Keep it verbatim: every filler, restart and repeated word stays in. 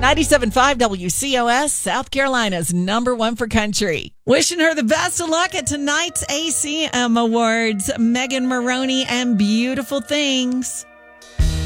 ninety-seven point five W C O S, South Carolina's number one for country. Wishing her the best of luck at tonight's A C M Awards. Megan Maroney and Beautiful Things.